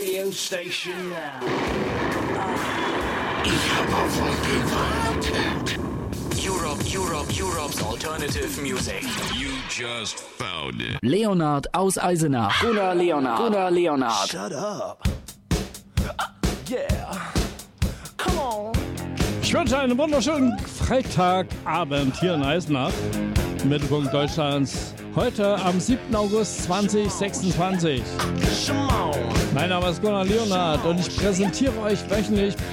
radio station now. Ich hab auf euch gewartet. Europe's alternative music. You just found it. Leonard aus Eisenach. Gunnar Leonard. Shut up. Yeah. Come on. Ich wünsche einen wunderschönen Freitagabend hier in Eisenach, Mittelpunkt Deutschlands. Heute am 7. August 2026. Mein Name ist Gunnar Leonard und ich präsentiere euch wöchentlich